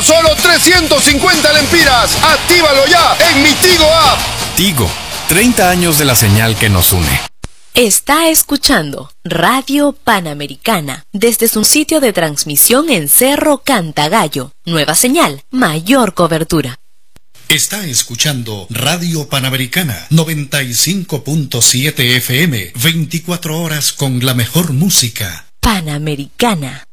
por solo 350 lempiras. ¡Actívalo ya en mi Tigo App! Tigo, 30 años de la señal que nos une. Está escuchando Radio Panamericana desde su sitio de transmisión en Cerro Cantagallo. Nueva señal, mayor cobertura. Está escuchando Radio Panamericana 95.7 FM, 24 horas con la mejor música. Panamericana.